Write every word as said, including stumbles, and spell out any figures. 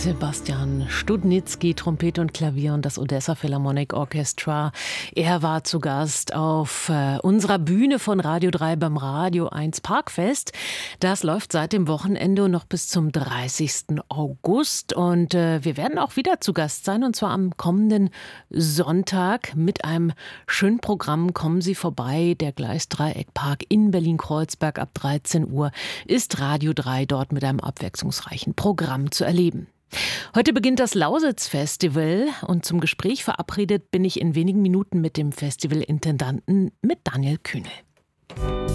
Sebastian Studnitzky, Trompete und Klavier und das Odessa Philharmonic Orchestra. Er war zu Gast auf äh, unserer Bühne von Radio drei beim Radio eins Parkfest. Das läuft seit dem Wochenende noch bis zum dreißigsten August. Und äh, wir werden auch wieder zu Gast sein, und zwar am kommenden Sonntag mit einem schönen Programm. Kommen Sie vorbei, der Gleisdreieckpark in Berlin-Kreuzberg ab dreizehn Uhr ist Radio drei dort mit einem abwechslungsreichen Programm zu erleben. Heute beginnt das Lausitz-Festival und zum Gespräch verabredet bin ich in wenigen Minuten mit dem Festivalintendanten, mit Daniel Kühnel.